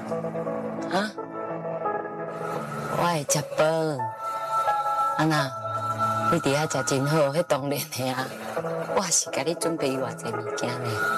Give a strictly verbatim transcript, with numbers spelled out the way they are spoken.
啊？我会食饭，安那？你伫遐食真好，迄当然的啊。我是甲你准备偌济物件呢。